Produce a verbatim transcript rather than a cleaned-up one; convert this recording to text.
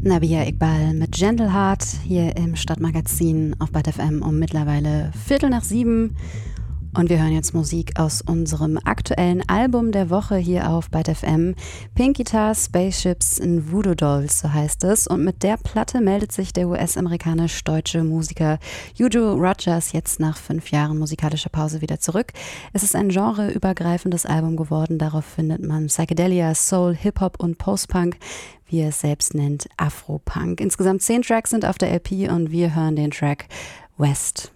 Nabia Iqbal mit Gentle Heart hier im Stadtmagazin auf Byte F M um mittlerweile Viertel nach sieben. Und wir hören jetzt Musik aus unserem aktuellen Album der Woche hier auf Byte F M. Pink Guitar, Spaceships and Voodoo Dolls, so heißt es. Und mit der Platte meldet sich der U S-amerikanisch-deutsche Musiker Juju Rogers jetzt nach fünf Jahren musikalischer Pause wieder zurück. Es ist ein genreübergreifendes Album geworden. Darauf findet man Psychedelia, Soul, Hip-Hop und Post-Punk, wie er es selbst nennt, Afro-Punk. Insgesamt zehn Tracks sind auf der L P und wir hören den Track West.